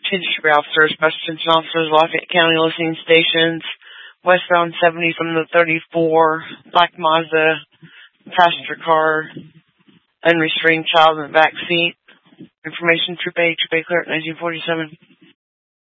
District officers, bus attention officers, Lafayette County listening stations, westbound 70 from the 34, black Mazda, passenger car, unrestrained child in the back seat. Information, Troop A, Clear at 1947.